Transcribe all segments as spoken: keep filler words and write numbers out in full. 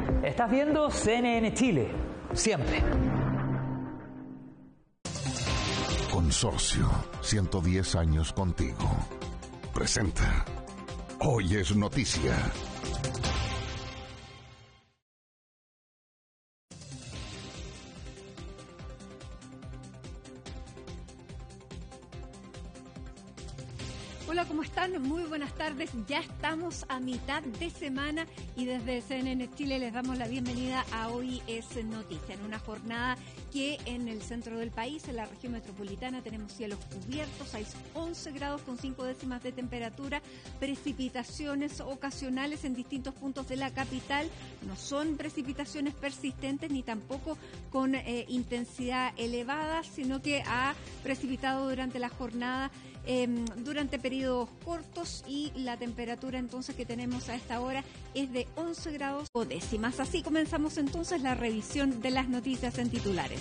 Estás viendo C N N Chile, siempre. Consorcio, ciento diez años contigo. Presenta. Hoy es noticia. Hola, ¿cómo están? Muy buenas tardes. Ya estamos a mitad de semana y desde C N N Chile les damos la bienvenida a Hoy es Noticia, en una jornada que en el centro del país, en la región metropolitana, tenemos cielos cubiertos, hay once grados con cinco décimas de temperatura, precipitaciones ocasionales en distintos puntos de la capital. No son precipitaciones persistentes ni tampoco con eh, intensidad elevada, sino que ha precipitado durante la jornada Eh, durante periodos cortos, y la temperatura entonces que tenemos a esta hora es de once grados o décimas. Así comenzamos entonces la revisión de las noticias en titulares.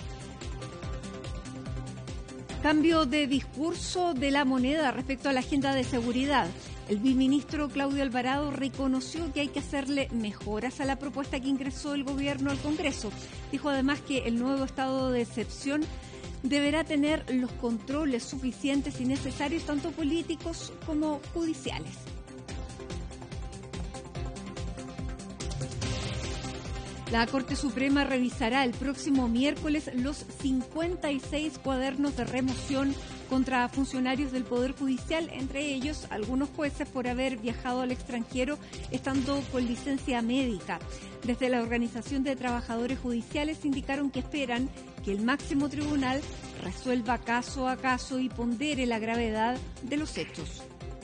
Cambio de discurso de la moneda respecto a la agenda de seguridad. El viceministro Claudio Alvarado reconoció que hay que hacerle mejoras a la propuesta que ingresó el gobierno al Congreso. Dijo además que el nuevo estado de excepción deberá tener los controles suficientes y necesarios, tanto políticos como judiciales. La Corte Suprema revisará el próximo miércoles los cincuenta y seis cuadernos de remoción contra funcionarios del Poder Judicial, entre ellos algunos jueces por haber viajado al extranjero estando con licencia médica. Desde la Organización de Trabajadores Judiciales indicaron que esperan que el máximo tribunal resuelva caso a caso y pondere la gravedad de los hechos.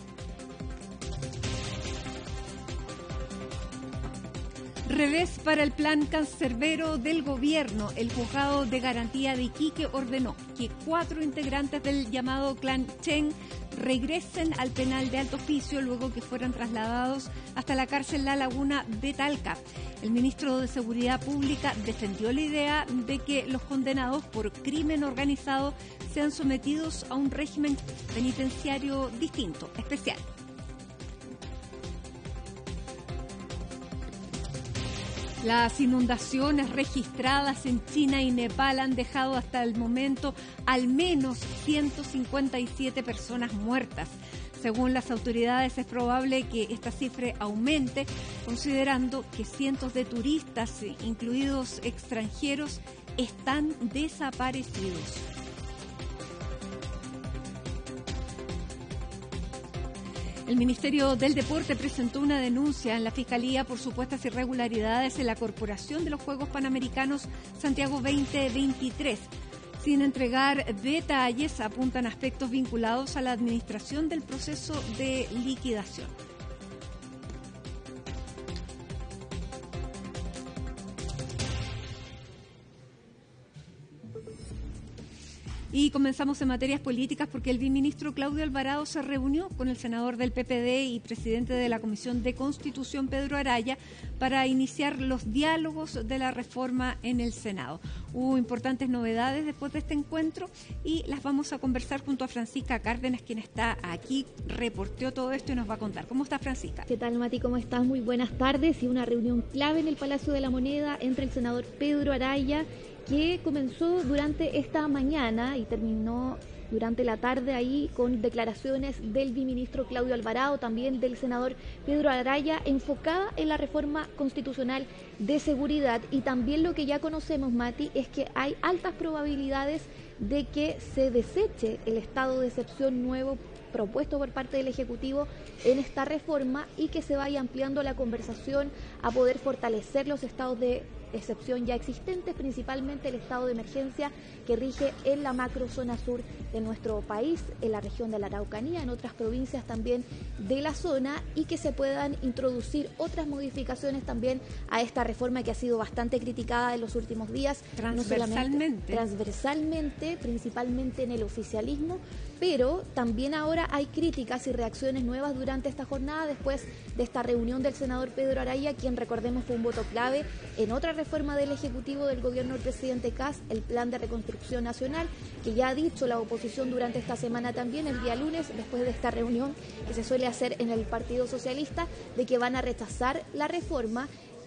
Revés para el plan cancerbero del gobierno. El juzgado de garantía de Iquique ordenó que cuatro integrantes del llamado clan Chen regresen al penal de alto oficio luego que fueran trasladados hasta la cárcel La Laguna de Talca. El ministro de Seguridad Pública defendió la idea de que los condenados por crimen organizado sean sometidos a un régimen penitenciario distinto, especial. Las inundaciones registradas en China y Nepal han dejado hasta el momento al menos ciento cincuenta y siete personas muertas. Según las autoridades, es probable que esta cifra aumente, considerando que cientos de turistas, incluidos extranjeros, están desaparecidos. El Ministerio del Deporte presentó una denuncia en la Fiscalía por supuestas irregularidades en la Corporación de los Juegos Panamericanos Santiago veinte veintitrés. Sin entregar detalles, apuntan aspectos vinculados a la administración del proceso de liquidación. Y comenzamos en materias políticas porque el viceministro Claudio Alvarado se reunió con el senador del P P D y presidente de la Comisión de Constitución, Pedro Araya, para iniciar los diálogos de la reforma en el Senado. Hubo importantes novedades después de este encuentro y las vamos a conversar junto a Francisca Cárdenas, quien está aquí, reporteó todo esto y nos va a contar. ¿Cómo está, Francisca? ¿Qué tal, Mati? ¿Cómo estás? Muy buenas tardes. Y una reunión clave en el Palacio de la Moneda entre el senador Pedro Araya, que comenzó durante esta mañana y terminó durante la tarde ahí con declaraciones del viceministro Claudio Alvarado, también del senador Pedro Araya, enfocada en la reforma constitucional de seguridad. Y también lo que ya conocemos, Mati, es que hay altas probabilidades de que se deseche el estado de excepción nuevo propuesto por parte del Ejecutivo en esta reforma y que se vaya ampliando la conversación a poder fortalecer los estados de excepción ya existentes, principalmente el estado de emergencia que rige en la macrozona sur de nuestro país, en la región de la Araucanía, en otras provincias también de la zona, y que se puedan introducir otras modificaciones también a esta reforma que ha sido bastante criticada en los últimos días. Transversalmente. No transversalmente, principalmente en el oficialismo, pero también ahora hay críticas y reacciones nuevas durante esta jornada después de esta reunión del senador Pedro Araya, quien, recordemos, fue un voto clave en otra reforma del Ejecutivo del gobierno del presidente Kast, el Plan de Reconstrucción Nacional, que ya ha dicho la oposición durante esta semana también, el día lunes, después de esta reunión que se suele hacer en el Partido Socialista, de que van a rechazar la reforma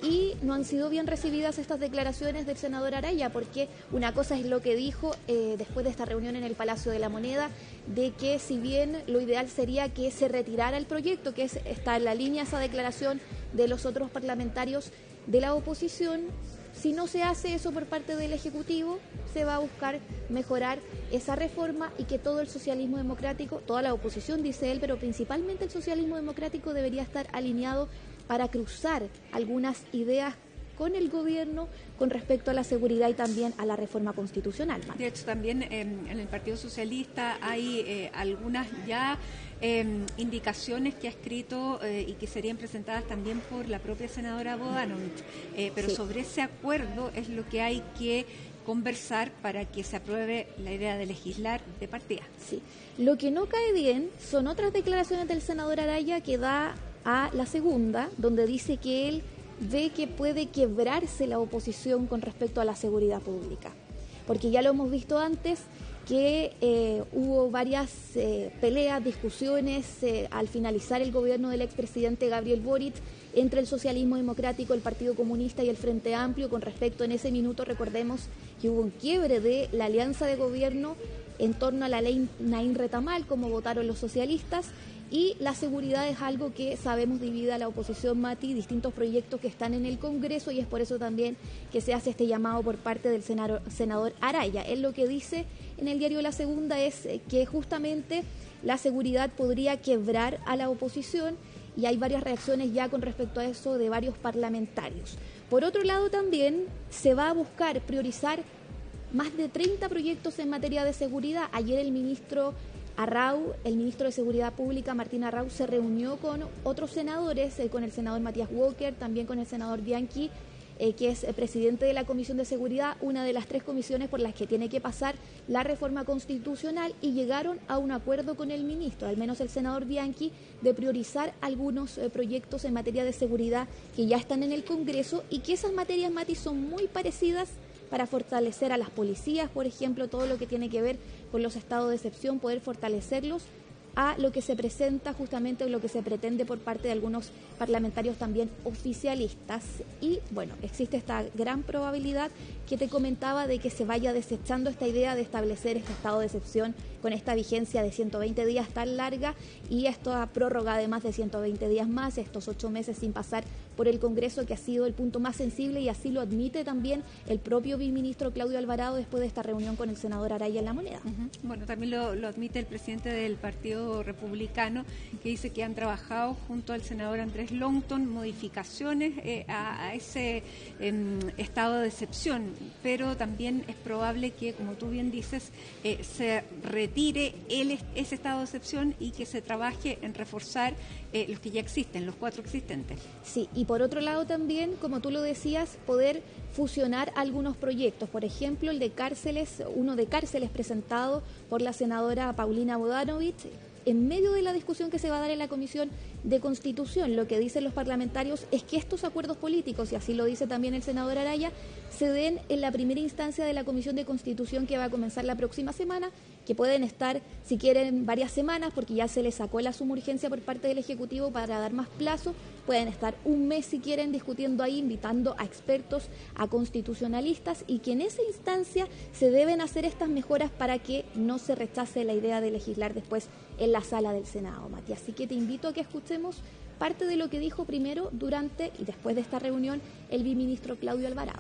y no han sido bien recibidas estas declaraciones del senador Araya, porque una cosa es lo que dijo eh, después de esta reunión en el Palacio de la Moneda, de que si bien lo ideal sería que se retirara el proyecto, que es, está en la línea esa declaración de los otros parlamentarios de la oposición, si no se hace eso por parte del Ejecutivo, se va a buscar mejorar esa reforma y que todo el socialismo democrático, toda la oposición, dice él, pero principalmente el socialismo democrático debería estar alineado para cruzar algunas ideas con el gobierno con respecto a la seguridad y también a la reforma constitucional. De hecho, también eh, en el Partido Socialista hay eh, algunas ya eh, indicaciones que ha escrito eh, y que serían presentadas también por la propia senadora Bodanovich, eh, pero sí. Sobre ese acuerdo es lo que hay que conversar para que se apruebe la idea de legislar de partida. Sí. Lo que no cae bien son otras declaraciones del senador Araya que da a la segunda, donde dice que él ve que puede quebrarse la oposición con respecto a la seguridad pública. Porque ya lo hemos visto antes, que eh, hubo varias eh, peleas, discusiones eh, al finalizar el gobierno del expresidente Gabriel Boric entre el socialismo democrático, el Partido Comunista y el Frente Amplio con respecto, en ese minuto recordemos que hubo un quiebre de la alianza de gobierno en torno a la ley Naín Retamal, como votaron los socialistas. Y la seguridad es algo que sabemos divide a la oposición, Mati, distintos proyectos que están en el Congreso, y es por eso también que se hace este llamado por parte del senador, senador Araya. Él lo que dice en el diario La Segunda es que justamente la seguridad podría quebrar a la oposición, y hay varias reacciones ya con respecto a eso de varios parlamentarios. Por otro lado, también se va a buscar priorizar más de treinta proyectos en materia de seguridad. Ayer el ministro Arrau, el ministro de Seguridad Pública, Martín Arrau, se reunió con otros senadores, eh, con el senador Matías Walker, también con el senador Bianchi, eh, que es eh, presidente de la Comisión de Seguridad, una de las tres comisiones por las que tiene que pasar la reforma constitucional, y llegaron a un acuerdo con el ministro, al menos el senador Bianchi, de priorizar algunos eh, proyectos en materia de seguridad que ya están en el Congreso, y que esas materias, Mati, son muy parecidas para fortalecer a las policías, por ejemplo, todo lo que tiene que ver con los estados de excepción, poder fortalecerlos, a lo que se presenta justamente, lo que se pretende por parte de algunos parlamentarios también oficialistas. Y bueno, existe esta gran probabilidad que te comentaba de que se vaya desechando esta idea de establecer este estado de excepción con esta vigencia de ciento veinte días tan larga, y esta prórroga de más de ciento veinte días más, estos ocho meses sin pasar por el Congreso, que ha sido el punto más sensible, y así lo admite también el propio viceministro Claudio Alvarado después de esta reunión con el senador Araya en La Moneda. Uh-huh. Bueno, también lo, lo admite el presidente del Partido Republicano, que dice que han trabajado junto al senador Andrés Longton modificaciones eh, a, a ese eh, estado de excepción, pero también es probable que, como tú bien dices, eh, se retire el, ese estado de excepción y que se trabaje en reforzar eh, los que ya existen, los cuatro existentes. Sí, y por otro lado también, como tú lo decías, poder fusionar algunos proyectos, por ejemplo el de cárceles, uno de cárceles presentado por la senadora Paulina Bodanovich, en medio de la discusión que se va a dar en la Comisión de Constitución. Lo que dicen los parlamentarios es que estos acuerdos políticos, y así lo dice también el senador Araya, se den en la primera instancia de la Comisión de Constitución, que va a comenzar la próxima semana, que pueden estar, si quieren, varias semanas, porque ya se les sacó la suma urgencia por parte del Ejecutivo para dar más plazo. Pueden estar un mes, si quieren, discutiendo ahí, invitando a expertos, a constitucionalistas, y que en esa instancia se deben hacer estas mejoras para que no se rechace la idea de legislar después en la sala del Senado, Mati. Así que te invito a que escuchemos parte de lo que dijo primero, durante y después de esta reunión el viceministro Claudio Alvarado.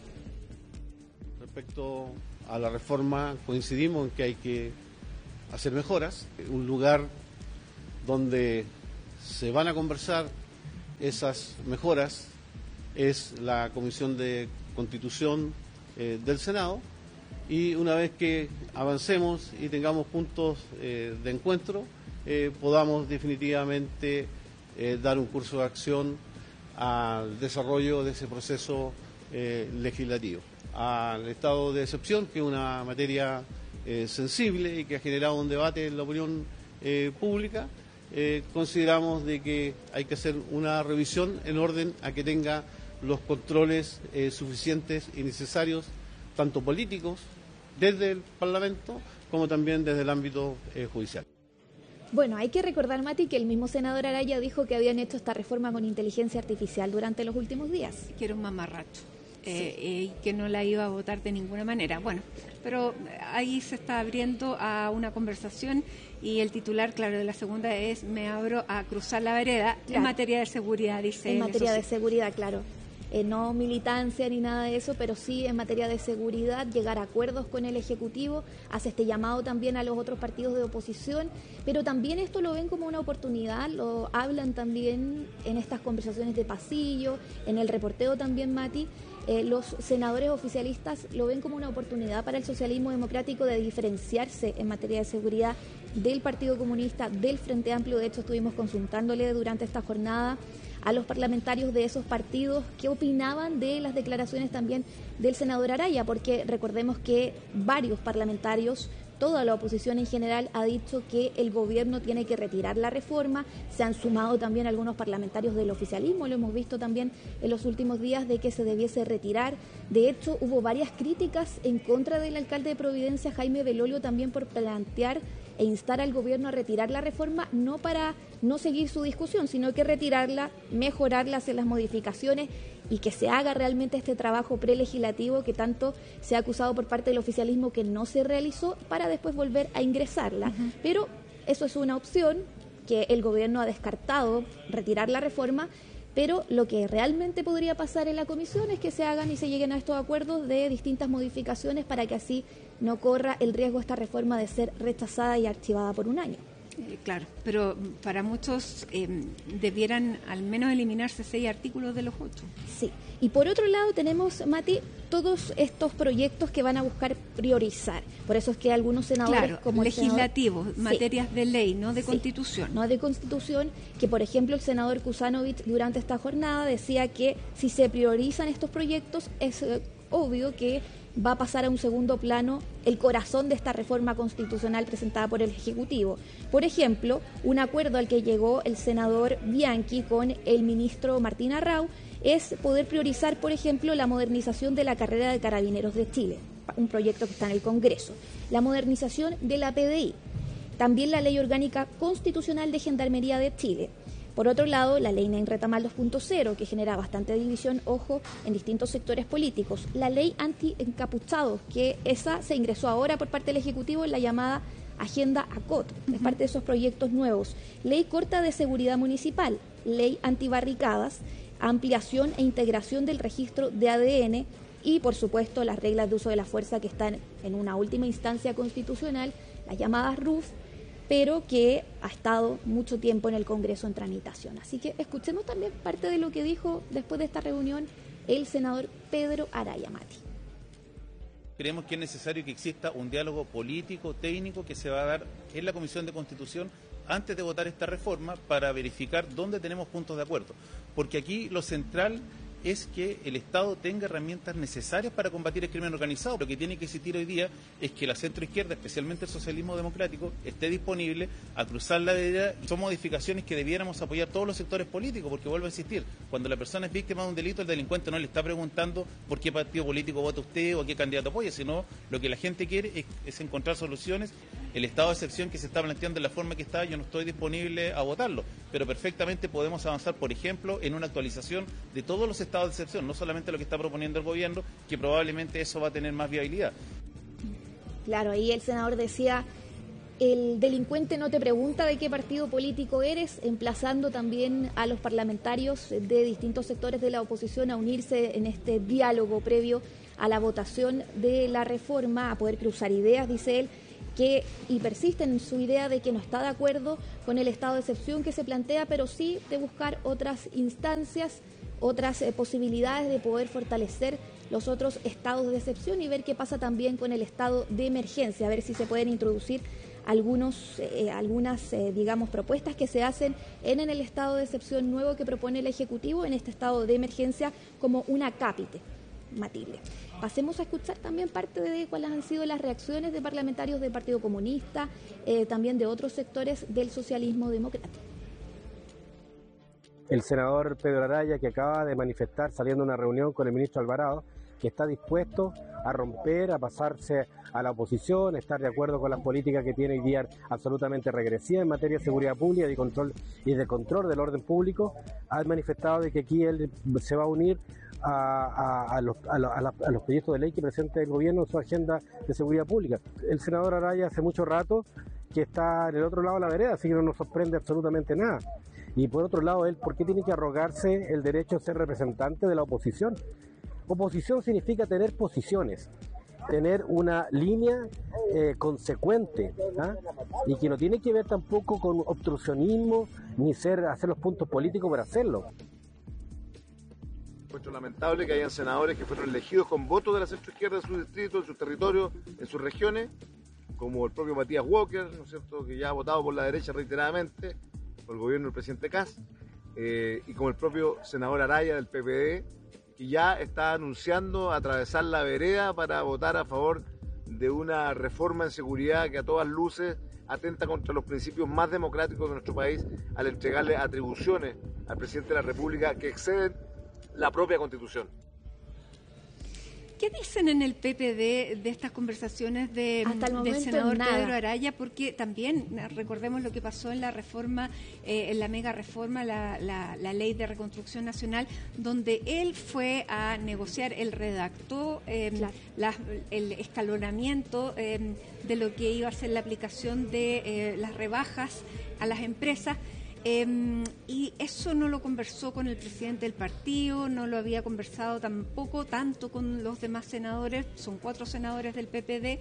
Respecto a la reforma, coincidimos en que hay que hacer mejoras. Un lugar donde se van a conversar esas mejoras es la Comisión de Constitución eh, del Senado, y una vez que avancemos y tengamos puntos eh, de encuentro, eh, podamos definitivamente eh, dar un curso de acción al desarrollo de ese proceso eh, legislativo. Al estado de excepción, que es una materia eh, sensible y que ha generado un debate en la opinión eh, pública, eh, consideramos de que hay que hacer una revisión en orden a que tenga los controles eh, suficientes y necesarios, tanto políticos desde el Parlamento como también desde el ámbito eh, judicial. Bueno, hay que recordar, Mati, que el mismo senador Araya dijo que habían hecho esta reforma con inteligencia artificial durante los últimos días. Que era un mamarracho. Sí. Eh, eh, y que no la iba a votar de ninguna manera. Bueno, pero ahí se está abriendo a una conversación y el titular, claro, de la segunda es: me abro a cruzar la vereda, claro, en materia de seguridad, dice En él, materia sí. de seguridad, claro. Eh, no militancia ni nada de eso, pero sí en materia de seguridad, llegar a acuerdos con el Ejecutivo, hace este llamado también a los otros partidos de oposición, pero también esto lo ven como una oportunidad, lo hablan también en estas conversaciones de pasillo, en el reporteo también, Mati. Eh, los senadores oficialistas lo ven como una oportunidad para el socialismo democrático de diferenciarse en materia de seguridad del Partido Comunista, del Frente Amplio. De hecho, estuvimos consultándole durante esta jornada a los parlamentarios de esos partidos qué opinaban de las declaraciones también del senador Araya, porque recordemos que varios parlamentarios, toda la oposición en general, ha dicho que el gobierno tiene que retirar la reforma. Se han sumado también algunos parlamentarios del oficialismo, lo hemos visto también en los últimos días, de que se debiese retirar. De hecho, hubo varias críticas en contra del alcalde de Providencia, Jaime Belolio, también por plantear e instar al gobierno a retirar la reforma, no para no seguir su discusión, sino que retirarla, mejorarla, hacer las modificaciones y que se haga realmente este trabajo prelegislativo que tanto se ha acusado por parte del oficialismo que no se realizó, para después volver a ingresarla. Uh-huh. Pero eso es una opción que el gobierno ha descartado, retirar la reforma, pero lo que realmente podría pasar en la comisión es que se hagan y se lleguen a estos acuerdos de distintas modificaciones para que así no corra el riesgo esta reforma de ser rechazada y archivada por un año. Eh, claro, pero para muchos eh, debieran al menos eliminarse seis artículos de los ocho. Sí, y por otro lado tenemos, Mati, todos estos proyectos que van a buscar priorizar. Por eso es que algunos senadores, claro, como legislativos, el senador, materias sí, de ley, no de sí, constitución. No de constitución, que por ejemplo el senador Kuzanovich durante esta jornada decía que si se priorizan estos proyectos es eh, obvio que va a pasar a un segundo plano el corazón de esta reforma constitucional presentada por el Ejecutivo. Por ejemplo, un acuerdo al que llegó el senador Bianchi con el ministro Martín Arrau es poder priorizar, por ejemplo, la modernización de la carrera de Carabineros de Chile, un proyecto que está en el Congreso, la modernización de la P D I, también la Ley Orgánica Constitucional de Gendarmería de Chile. Por otro lado, la ley Nain Retamal dos punto cero, que genera bastante división, ojo, en distintos sectores políticos. La ley anti-encapuchados, que esa se ingresó ahora por parte del Ejecutivo en la llamada Agenda ACOT, uh-huh. Es parte de esos proyectos nuevos. Ley corta de seguridad municipal, ley antibarricadas, ampliación e integración del registro de A D N y, por supuesto, las reglas de uso de la fuerza que están en una última instancia constitucional, las llamadas R U F, pero que ha estado mucho tiempo en el Congreso en tramitación. Así que escuchemos también parte de lo que dijo después de esta reunión el senador Pedro Araya, Mati. Creemos que es necesario que exista un diálogo político, técnico, que se va a dar en la Comisión de Constitución antes de votar esta reforma para verificar dónde tenemos puntos de acuerdo. Porque aquí lo central es que el Estado tenga herramientas necesarias para combatir el crimen organizado. Lo que tiene que existir hoy día es que la centroizquierda, especialmente el socialismo democrático, esté disponible a cruzar la vereda. Son modificaciones que debiéramos apoyar todos los sectores políticos, porque vuelvo a insistir, cuando la persona es víctima de un delito, el delincuente no le está preguntando por qué partido político vota usted o a qué candidato apoya, sino lo que la gente quiere es, es encontrar soluciones. El estado de excepción que se está planteando en la forma que está, yo no estoy disponible a votarlo, pero perfectamente podemos avanzar, por ejemplo, en una actualización de todos los estados de excepción, no solamente lo que está proponiendo el gobierno, que probablemente eso va a tener más viabilidad. Claro, ahí el senador decía, el delincuente no te pregunta de qué partido político eres, emplazando también a los parlamentarios de distintos sectores de la oposición a unirse en este diálogo previo a la votación de la reforma, a poder cruzar ideas, dice él, que y persiste en su idea de que no está de acuerdo con el estado de excepción que se plantea, pero sí de buscar otras instancias, otras eh, posibilidades de poder fortalecer los otros estados de excepción y ver qué pasa también con el estado de emergencia, a ver si se pueden introducir algunos, eh, algunas, eh, digamos, propuestas que se hacen en, en el estado de excepción nuevo que propone el Ejecutivo en este estado de emergencia como una cápite. Matilde. Pasemos a escuchar también parte de cuáles han sido las reacciones de parlamentarios del Partido Comunista, eh, también de otros sectores del socialismo democrático. El senador Pedro Araya, que acaba de manifestar saliendo de una reunión con el ministro Alvarado, que está dispuesto a romper, a pasarse a la oposición, estar de acuerdo con las políticas que tiene hoy día absolutamente regresivas en materia de seguridad pública y, control, y de control del orden público, ha manifestado de que aquí él se va a unir a, a, a, los, a, la, a los proyectos de ley que presenta el gobierno en su agenda de seguridad pública. El senador Araya hace mucho rato que está en el otro lado de la vereda, así que no nos sorprende absolutamente nada. Y por otro lado, él, ¿por qué tiene que arrogarse el derecho a ser representante de la oposición? Oposición significa tener posiciones, tener una línea eh, consecuente, ¿ah? Y que no tiene que ver tampoco con obstruccionismo ni ser hacer los puntos políticos para hacerlo. Es lamentable que hayan senadores que fueron elegidos con votos de la centroizquierda en sus distritos, en sus territorios, en sus regiones, como el propio Matías Walker, ¿no es cierto?, que ya ha votado por la derecha reiteradamente, por el gobierno del presidente Kast, eh, y como el propio senador Araya del P P D, que ya está anunciando atravesar la vereda para votar a favor de una reforma en seguridad que a todas luces atenta contra los principios más democráticos de nuestro país al entregarle atribuciones al presidente de la República que exceden la propia Constitución. ¿Qué dicen en el P P D de estas conversaciones de, del senador nada. Pedro Araya? Porque también recordemos lo que pasó en la reforma, eh, en la mega reforma, la, la, la ley de reconstrucción nacional, donde él fue a negociar, él redactó eh, claro. la, el escalonamiento eh, de lo que iba a ser la aplicación de eh, las rebajas a las empresas. Eh, y eso no lo conversó con el presidente del partido, no lo había conversado tampoco tanto con los demás senadores, son cuatro senadores del P P D,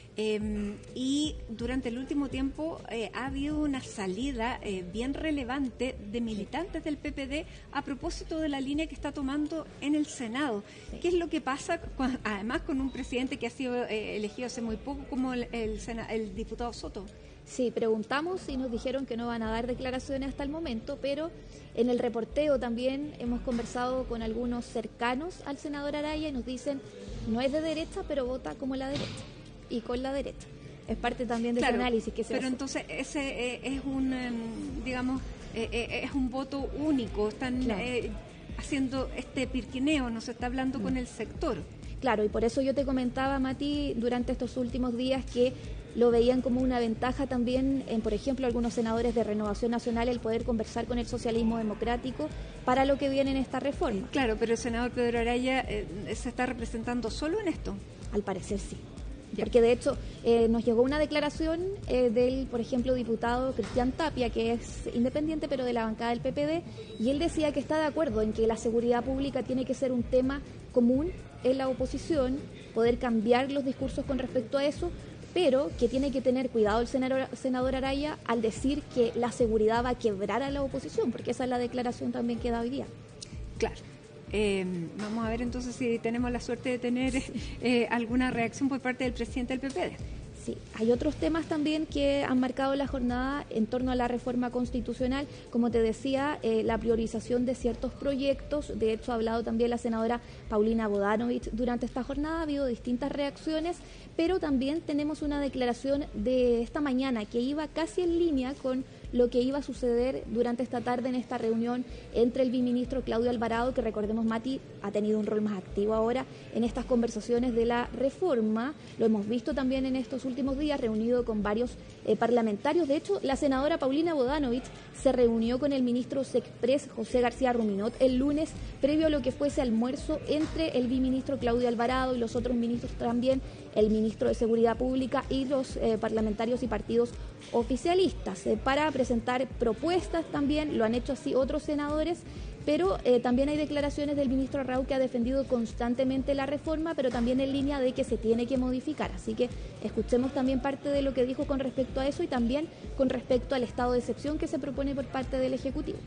eh, y durante el último tiempo eh, ha habido una salida eh, bien relevante de militantes del P P D a propósito de la línea que está tomando en el Senado. Sí. ¿Qué es lo que pasa, con, además con un presidente que ha sido eh, elegido hace muy poco como el, el, Sena, el diputado Soto? Sí, preguntamos y nos dijeron que no van a dar declaraciones hasta el momento, pero en el reporteo también hemos conversado con algunos cercanos al senador Araya y nos dicen no es de derecha, pero vota como la derecha y con la derecha. Es parte también de claro, ese análisis que se pero hace. Entonces ese eh, es un, eh, digamos, eh, eh, es un voto único. Están claro. eh, haciendo este pirquineo, no se está hablando mm. con el sector. Claro, y por eso yo te comentaba, Mati, durante estos últimos días que lo veían como una ventaja también en, por ejemplo, algunos senadores de Renovación Nacional el poder conversar con el socialismo democrático para lo que viene en esta reforma. Claro, pero el senador Pedro Araya eh, se está representando solo en esto. Al parecer sí. Ya. Porque de hecho eh, nos llegó una declaración eh, del, por ejemplo, diputado Cristian Tapia, que es independiente pero de la bancada del P P D, y él decía que está de acuerdo en que la seguridad pública tiene que ser un tema común en la oposición, poder cambiar los discursos con respecto a eso, pero que tiene que tener cuidado el senador, senador Araya al decir que la seguridad va a quebrar a la oposición, porque esa es la declaración también que da hoy día. Claro. Eh, vamos a ver entonces si tenemos la suerte de tener eh, alguna reacción por parte del presidente del P P D. Sí, hay otros temas también que han marcado la jornada en torno a la reforma constitucional. Como te decía, eh, la priorización de ciertos proyectos. De hecho, ha hablado también la senadora Paulina Bodanovich durante esta jornada. Ha habido distintas reacciones, pero también tenemos una declaración de esta mañana que iba casi en línea con lo que iba a suceder durante esta tarde en esta reunión entre el viceministro Claudio Alvarado, que recordemos, Mati, ha tenido un rol más activo ahora en estas conversaciones de la reforma. Lo hemos visto también en estos últimos días, reunido con varios eh, parlamentarios. De hecho, la senadora Paulina Bodanovich se reunió con el ministro Sexpress, José García Ruminot, el lunes, previo a lo que fuese almuerzo entre el viceministro Claudio Alvarado y los otros ministros también, el ministro de Seguridad Pública y los eh, parlamentarios y partidos oficialistas, eh, para presentar propuestas también. Lo han hecho así otros senadores, pero eh, también hay declaraciones del ministro Arrau que ha defendido constantemente la reforma, pero también en línea de que se tiene que modificar. Así que escuchemos también parte de lo que dijo con respecto a eso y también con respecto al estado de excepción que se propone por parte del Ejecutivo.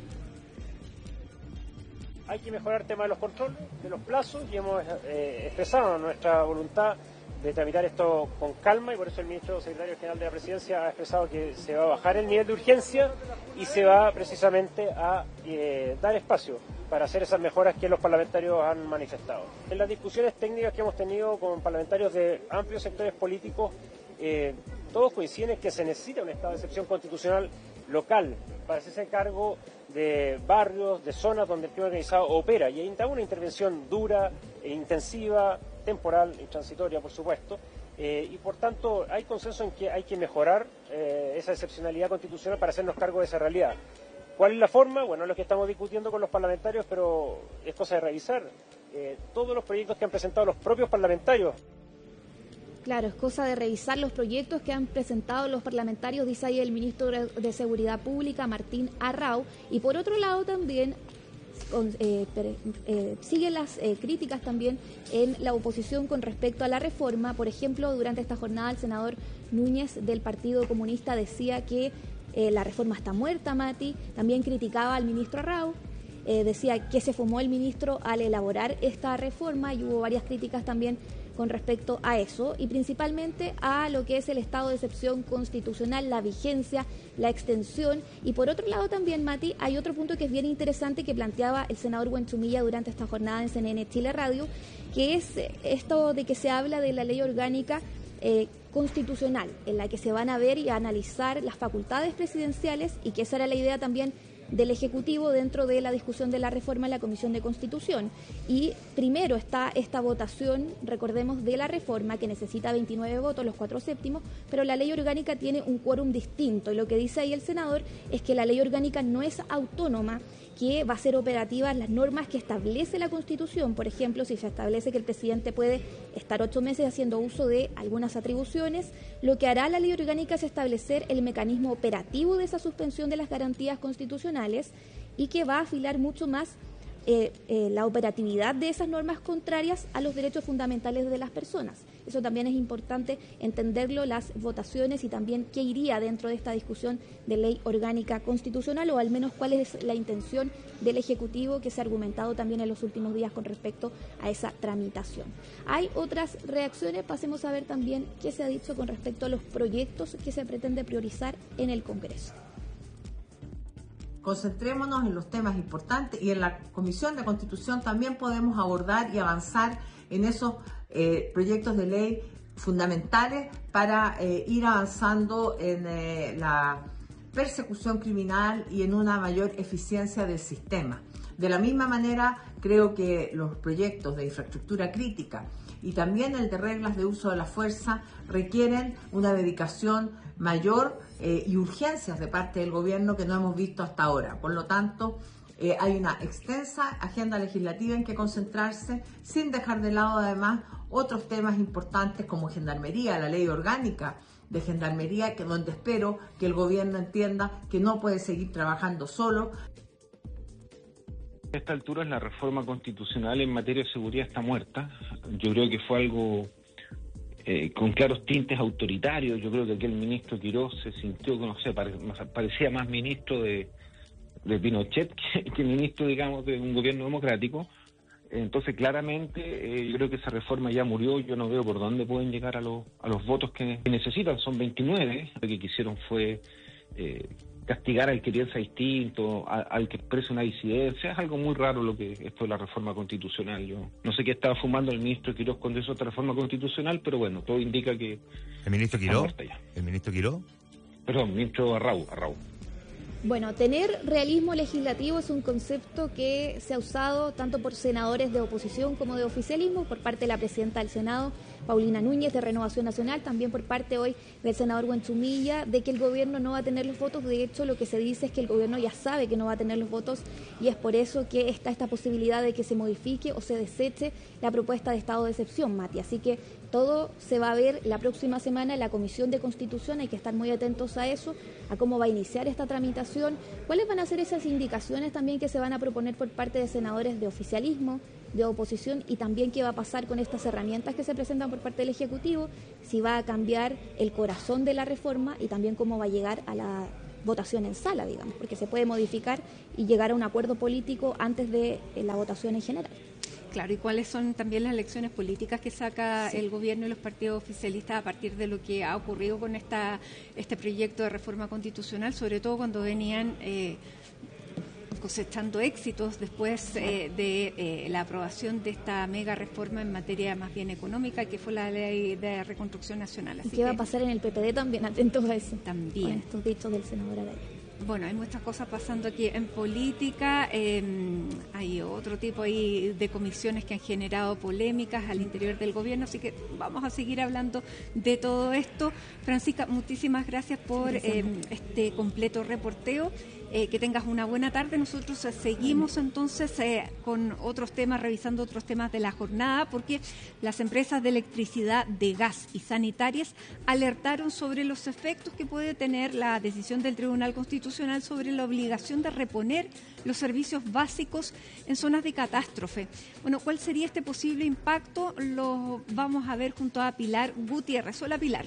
Hay que mejorar el tema de los controles, de los plazos, y hemos eh, expresado nuestra voluntad de tramitar esto con calma, y por eso el ministro secretario general de la Presidencia ha expresado que se va a bajar el nivel de urgencia y se va precisamente a eh, dar espacio para hacer esas mejoras que los parlamentarios han manifestado. En las discusiones técnicas que hemos tenido con parlamentarios de amplios sectores políticos, eh, todos coinciden en que se necesita un estado de excepción constitucional local para hacerse cargo de barrios, de zonas donde el crimen organizado opera. Y ahí está una intervención dura, e intensiva, temporal y transitoria, por supuesto. Eh, y por tanto hay consenso en que hay que mejorar eh, esa excepcionalidad constitucional para hacernos cargo de esa realidad. ¿Cuál es la forma? Bueno, es lo que estamos discutiendo con los parlamentarios, pero es cosa de revisar eh, todos los proyectos que han presentado los propios parlamentarios. Claro, es cosa de revisar los proyectos que han presentado los parlamentarios, dice ahí el ministro de Seguridad Pública, Martín Arrau, y por otro lado también con, eh, eh, sigue las eh, críticas también en la oposición con respecto a la reforma. Por ejemplo, durante esta jornada el senador Núñez del Partido Comunista decía que eh, la reforma está muerta, Mati. También criticaba al ministro Arrau, eh, decía que se fumó el ministro al elaborar esta reforma, y hubo varias críticas también con respecto a eso, y principalmente a lo que es el estado de excepción constitucional, la vigencia, la extensión. Y por otro lado también, Mati, hay otro punto que es bien interesante que planteaba el senador Buenchumilla durante esta jornada en C N N Chile Radio, que es esto de que se habla de la ley orgánica eh, constitucional, en la que se van a ver y a analizar las facultades presidenciales, y que esa era la idea también del Ejecutivo dentro de la discusión de la reforma en la Comisión de Constitución. Y primero está esta votación, recordemos, de la reforma, que necesita veintinueve votos, los cuatro séptimos, pero la ley orgánica tiene un quórum distinto, y lo que dice ahí el senador es que la ley orgánica no es autónoma, que va a ser operativa las normas que establece la Constitución. Por ejemplo, si se establece que el presidente puede estar ocho meses haciendo uso de algunas atribuciones, lo que hará la ley orgánica es establecer el mecanismo operativo de esa suspensión de las garantías constitucionales, y que va a afilar mucho más eh, eh, la operatividad de esas normas contrarias a los derechos fundamentales de las personas. Eso también es importante entenderlo, las votaciones, y también qué iría dentro de esta discusión de ley orgánica constitucional, o al menos cuál es la intención del Ejecutivo, que se ha argumentado también en los últimos días con respecto a esa tramitación. Hay otras reacciones, pasemos a ver también qué se ha dicho con respecto a los proyectos que se pretende priorizar en el Congreso. Concentrémonos en los temas importantes, y en la Comisión de Constitución también podemos abordar y avanzar en esos eh, proyectos de ley fundamentales para eh, ir avanzando en eh, la persecución criminal y en una mayor eficiencia del sistema. De la misma manera, creo que los proyectos de infraestructura crítica y también el de reglas de uso de la fuerza requieren una dedicación mayor eh, y urgencias de parte del gobierno que no hemos visto hasta ahora. Por lo tanto, eh, hay una extensa agenda legislativa en que concentrarse, sin dejar de lado además otros temas importantes como Gendarmería, la ley orgánica de Gendarmería, que donde espero que el gobierno entienda que no puede seguir trabajando solo. A esta altura la reforma constitucional en materia de seguridad está muerta. Yo creo que fue algo eh, con claros tintes autoritarios. Yo creo que aquí el ministro Quirós se sintió, no sé, pare, parecía más ministro de, de Pinochet que, que ministro, digamos, de un gobierno democrático. Entonces, claramente, eh, yo creo que esa reforma ya murió. Yo no veo por dónde pueden llegar a, los a los votos que, que necesitan. Son veintinueve. Lo que quisieron fue eh, castigar al que piensa distinto, a, al que expresa una disidencia. Es algo muy raro lo que esto de la reforma constitucional. Yo no sé qué estaba fumando el ministro Quirós cuando hizo esta reforma constitucional, pero bueno, todo indica que... ¿El ministro Quirós? ¿El ministro Quirós? Perdón, ministro Arrau, Arrau. Bueno, tener realismo legislativo es un concepto que se ha usado tanto por senadores de oposición como de oficialismo, por parte de la presidenta del Senado, Paulina Núñez, de Renovación Nacional, también por parte hoy del senador Buenchumilla, de que el gobierno no va a tener los votos. De hecho, lo que se dice es que el gobierno ya sabe que no va a tener los votos, y es por eso que está esta posibilidad de que se modifique o se deseche la propuesta de estado de excepción, Mati. Así que todo se va a ver la próxima semana en la Comisión de Constitución. Hay que estar muy atentos a eso, a cómo va a iniciar esta tramitación, cuáles van a ser esas indicaciones también que se van a proponer por parte de senadores de oficialismo, de oposición, y también qué va a pasar con estas herramientas que se presentan por parte del Ejecutivo, si va a cambiar el corazón de la reforma, y también cómo va a llegar a la votación en sala, digamos, porque se puede modificar y llegar a un acuerdo político antes de la votación en general. Claro, y cuáles son también las lecciones políticas que saca sí. el gobierno y los partidos oficialistas a partir de lo que ha ocurrido con esta este proyecto de reforma constitucional, sobre todo cuando venían eh, cosechando éxitos después eh, de eh, la aprobación de esta mega reforma en materia más bien económica, que fue la ley de reconstrucción nacional. Así ¿Y qué va a pasar en el P P D también? Atentos a eso. También. Con estos dichos del senador Araya. Bueno, hay muchas cosas pasando aquí en política, eh, hay otro tipo ahí de comisiones que han generado polémicas al interior del gobierno, así que vamos a seguir hablando de todo esto. Francisca, muchísimas gracias por eh, este completo reporteo. Eh, que tengas una buena tarde. Nosotros eh, seguimos entonces eh, con otros temas, revisando otros temas de la jornada, porque las empresas de electricidad, de gas y sanitarias alertaron sobre los efectos que puede tener la decisión del Tribunal Constitucional sobre la obligación de reponer los servicios básicos en zonas de catástrofe. Bueno, ¿cuál sería este posible impacto? Lo vamos a ver junto a Pilar Gutiérrez. Hola, Pilar.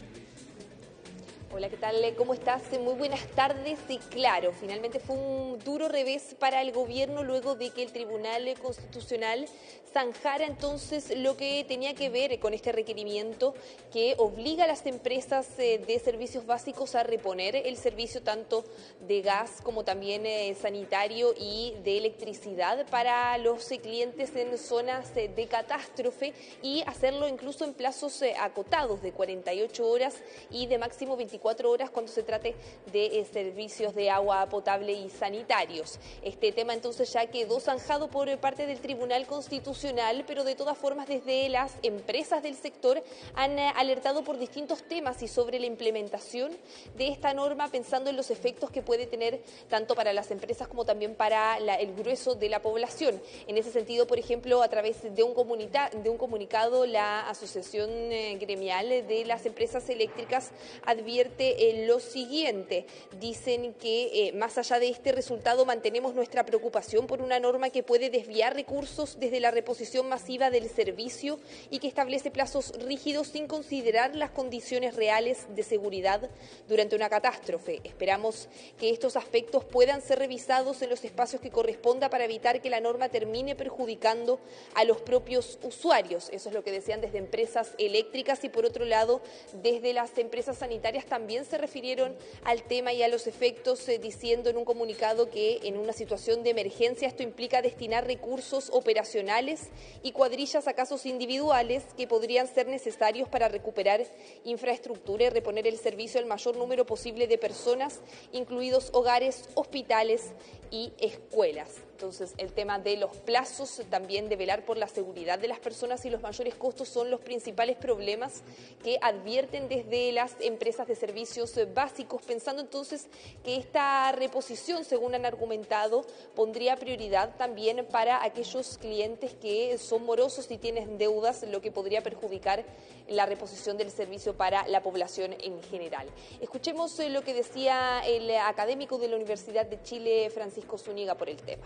Hola, ¿qué tal? ¿Cómo estás? Muy buenas tardes. Y claro, finalmente fue un duro revés para el gobierno luego de que el Tribunal Constitucional zanjara entonces lo que tenía que ver con este requerimiento que obliga a las empresas de servicios básicos a reponer el servicio tanto de gas como también sanitario y de electricidad para los clientes en zonas de catástrofe y hacerlo incluso en plazos acotados de cuarenta y ocho horas y de máximo veinticuatro horas cuando se trate de eh, servicios de agua potable y sanitarios. Este tema entonces ya quedó zanjado por parte del Tribunal Constitucional, pero de todas formas desde las empresas del sector han eh, alertado por distintos temas y sobre la implementación de esta norma, pensando en los efectos que puede tener tanto para las empresas como también para la, el grueso de la población. En ese sentido, por ejemplo, a través de un, comunica, de un comunicado, la Asociación eh, Gremial de las Empresas Eléctricas advierte eh, lo siguiente. Dicen que eh, más allá de este resultado mantenemos nuestra preocupación por una norma que puede desviar recursos desde la reposición masiva del servicio y que establece plazos rígidos sin considerar las condiciones reales de seguridad durante una catástrofe. Esperamos que estos aspectos puedan ser revisados en los espacios que corresponda para evitar que la norma termine perjudicando a los propios usuarios. Eso es lo que decían desde empresas eléctricas y por otro lado desde las empresas sanitarias también se refirieron al tema y a los efectos eh, diciendo en un comunicado que en una situación de emergencia esto implica destinar recursos operacionales y cuadrillas a casos individuales que podrían ser necesarios para recuperar infraestructura y reponer el servicio al mayor número posible de personas, incluidos hogares, hospitales y escuelas. Entonces, el tema de los plazos, también de velar por la seguridad de las personas y los mayores costos son los principales problemas que advierten desde las empresas de servicios básicos, pensando entonces que esta reposición, según han argumentado, pondría prioridad también para aquellos clientes que son morosos y tienen deudas, lo que podría perjudicar la reposición del servicio para la población en general. Escuchemos lo que decía el académico de la Universidad de Chile, Francisco Zúñiga, por el tema.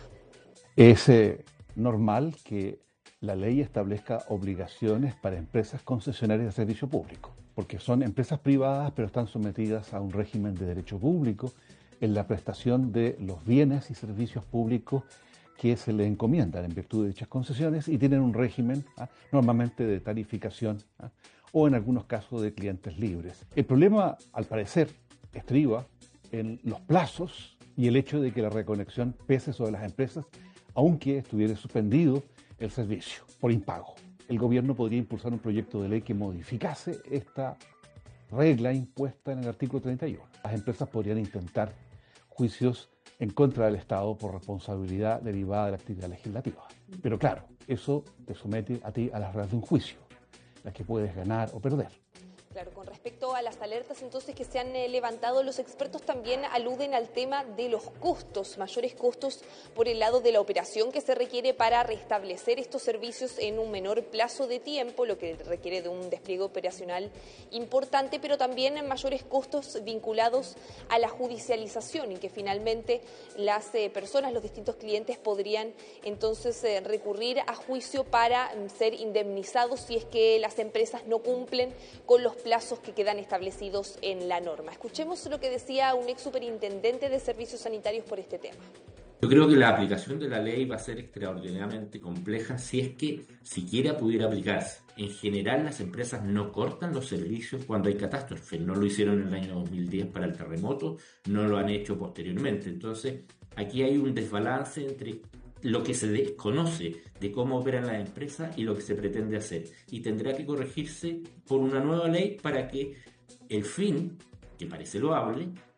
Es eh, normal que la ley establezca obligaciones para empresas concesionarias de servicio público, porque son empresas privadas pero están sometidas a un régimen de derecho público en la prestación de los bienes y servicios públicos que se les encomiendan en virtud de dichas concesiones y tienen un régimen ¿ah? normalmente de tarificación ¿ah? o en algunos casos de clientes libres. El problema, al parecer, estriba en los plazos y el hecho de que la reconexión pese sobre las empresas aunque estuviera suspendido el servicio por impago. El gobierno podría impulsar un proyecto de ley que modificase esta regla impuesta en el artículo treinta y uno. Las empresas podrían intentar juicios en contra del Estado por responsabilidad derivada de la actividad legislativa. Pero claro, eso te somete a ti a las reglas de un juicio, las que puedes ganar o perder. Claro, con respecto a las alertas entonces que se han eh, levantado, los expertos también aluden al tema de los costos, mayores costos por el lado de la operación que se requiere para restablecer estos servicios en un menor plazo de tiempo, lo que requiere de un despliegue operacional importante, pero también en mayores costos vinculados a la judicialización y que finalmente las eh, personas, los distintos clientes podrían entonces eh, recurrir a juicio para mm, ser indemnizados si es que las empresas no cumplen con los plazos que quedan establecidos en la norma. Escuchemos lo que decía un ex superintendente de servicios sanitarios por este tema. Yo creo que la aplicación de la ley va a ser extraordinariamente compleja si es que siquiera pudiera aplicarse. En general, las empresas no cortan los servicios cuando hay catástrofes. No lo hicieron en el año dos mil diez para el terremoto, no lo han hecho posteriormente. Entonces, aquí hay un desbalance entre lo que se desconoce de cómo operan las empresas y lo que se pretende hacer. Y tendrá que corregirse por una nueva ley para que el fin, que parece loable,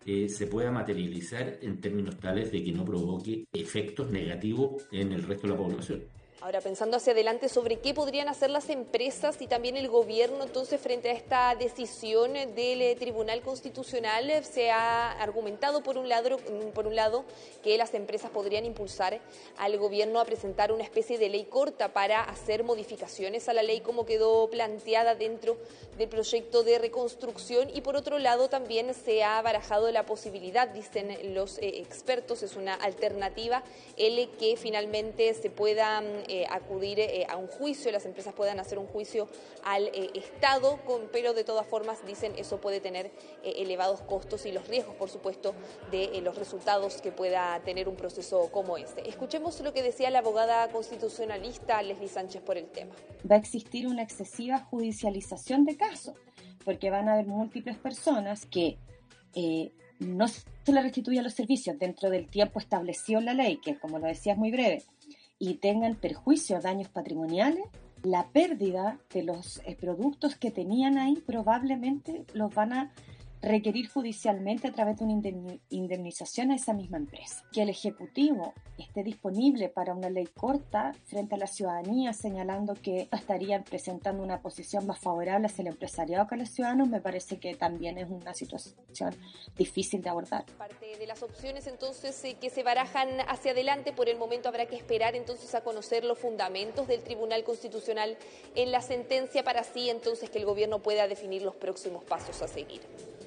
eh, se pueda materializar en términos tales de que no provoque efectos negativos en el resto de la población. Ahora, pensando hacia adelante sobre qué podrían hacer las empresas y también el gobierno, entonces, frente a esta decisión del Tribunal Constitucional, se ha argumentado, por un lado, por un lado que las empresas podrían impulsar al gobierno a presentar una especie de ley corta para hacer modificaciones a la ley como quedó planteada dentro del proyecto de reconstrucción, y por otro lado también se ha barajado la posibilidad, dicen los eh, expertos, es una alternativa, el que finalmente se pueda Eh, acudir eh, a un juicio, las empresas puedan hacer un juicio al eh, Estado, con, pero de todas formas, dicen, eso puede tener eh, elevados costos y los riesgos, por supuesto, de eh, los resultados que pueda tener un proceso como este. Escuchemos lo que decía la abogada constitucionalista Leslie Sánchez por el tema. Va a existir una excesiva judicialización de casos, porque van a haber múltiples personas que eh, no se les restituyan los servicios dentro del tiempo establecido en la ley, que como lo decía es muy breve, y tengan perjuicios, daños patrimoniales, la pérdida de los eh, productos que tenían ahí probablemente los van a requerir judicialmente a través de una indemnización a esa misma empresa. Que el Ejecutivo esté disponible para una ley corta frente a la ciudadanía, señalando que estarían presentando una posición más favorable hacia el empresariado que a los ciudadanos, me parece que también es una situación difícil de abordar. Parte de las opciones entonces eh, que se barajan hacia adelante, por el momento habrá que esperar entonces a conocer los fundamentos del Tribunal Constitucional en la sentencia para así entonces que el gobierno pueda definir los próximos pasos a seguir.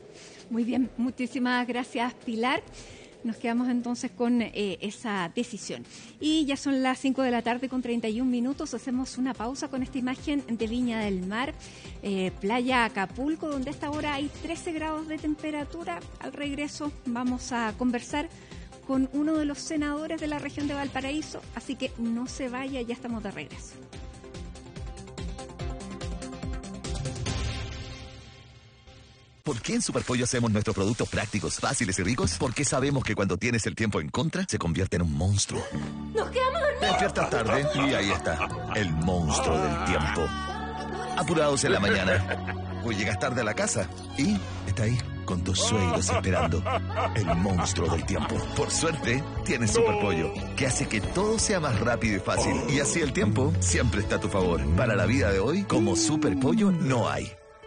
Muy bien, muchísimas gracias, Pilar. Nos quedamos entonces con eh, esa decisión. Y ya son las cinco de la tarde con treinta y un minutos. Hacemos una pausa con esta imagen de Viña del Mar, eh, playa Acapulco, donde a esta hora hay trece grados de temperatura. Al regreso vamos a conversar con uno de los senadores de la región de Valparaíso, así que no se vaya, ya estamos de regreso. ¿Por qué en Superpollo hacemos nuestros productos prácticos, fáciles y ricos? Porque sabemos que cuando tienes el tiempo en contra, se convierte en un monstruo. ¡Nos quedamos dormidos! Despiertas tarde y ahí está, el monstruo del tiempo. Apurados en la mañana. O llegas tarde a la casa y está ahí, con tus suegros esperando. El monstruo del tiempo. Por suerte, tienes Superpollo, que hace que todo sea más rápido y fácil. Y así el tiempo siempre está a tu favor. Para la vida de hoy, como Superpollo no hay.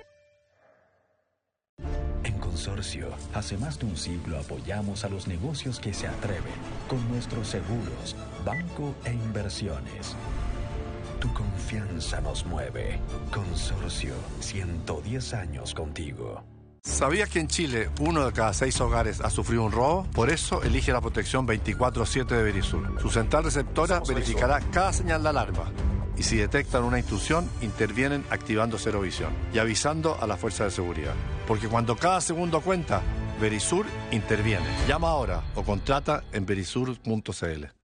Consorcio, hace más de un siglo apoyamos a los negocios que se atreven con nuestros seguros, banco e inversiones. Tu confianza nos mueve. Consorcio, ciento diez años contigo. ¿Sabías que en Chile uno de cada seis hogares ha sufrido un robo? Por eso elige la protección veinticuatro siete de Verisur. Su central receptora verificará cada señal de alarma. Y si detectan una intrusión, intervienen activando Cero Visión y avisando a la fuerza de seguridad. Porque cuando cada segundo cuenta, Verisur interviene. Llama ahora o contrata en verisur punto c l.